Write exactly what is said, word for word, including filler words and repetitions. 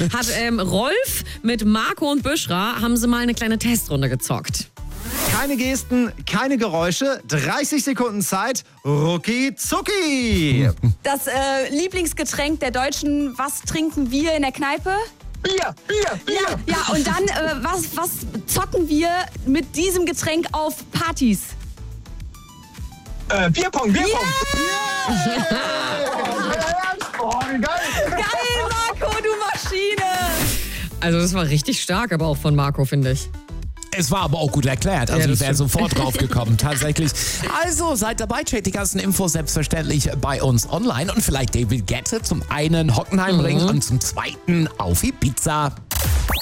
hat ähm, Rolf mit Marco und Büschra, haben sie mal eine kleine Testrunde gezockt. Keine Gesten, keine Geräusche, dreißig Sekunden Zeit, rucki zucki. Das äh, Lieblingsgetränk der Deutschen, was trinken wir in der Kneipe? Bier, Bier, Bier. Ja, ja und dann, äh, was, was zocken wir mit diesem Getränk auf Partys? Äh, Bierpong, Bierpong. Yeah! Oh, geil. Geil, Marco, du Maschine! Also das war richtig stark, aber auch von Marco, finde ich. Es war aber auch gut erklärt. Also Ja, ich wäre stimmt. sofort drauf gekommen, tatsächlich. Also seid dabei, checkt die ganzen Infos selbstverständlich bei uns online. Und vielleicht David Guetta zum einen Hockenheimring Mhm. und zum zweiten auf Ibiza.